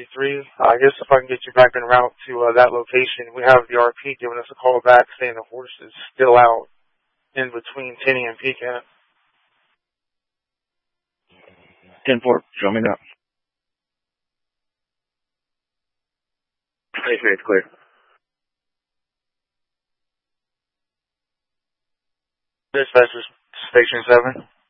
3. I guess if I can get you back en route to that location, we have the RP giving us a call back saying the horse is still out in between Tenny and Pecan. 10-4, show me that. It's clear. Dispatch is Station 7.